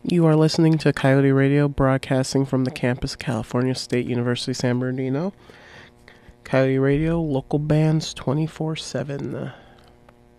You are listening to Coyote Radio, broadcasting from the campus of California State University, San Bernardino. Coyote Radio, local bands 24/7.